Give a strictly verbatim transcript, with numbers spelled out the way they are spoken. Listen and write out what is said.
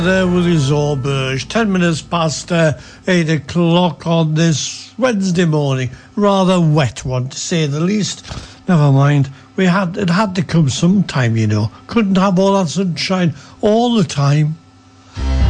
There with his auberge, ten minutes past uh, eight o'clock on this Wednesday morning. Rather wet one, to say the least. Never mind. We had it had to come sometime, you know. Couldn't have all that sunshine all the time.